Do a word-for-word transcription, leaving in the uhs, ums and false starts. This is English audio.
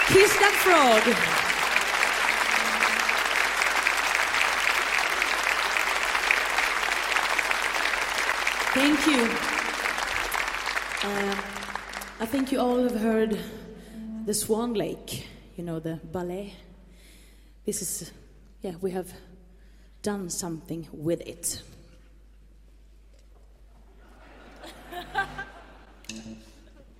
Kiss that frog. Thank you. Uh, I think you all have heard the Swan Lake, you know, the ballet. This is, yeah, we have done something with it.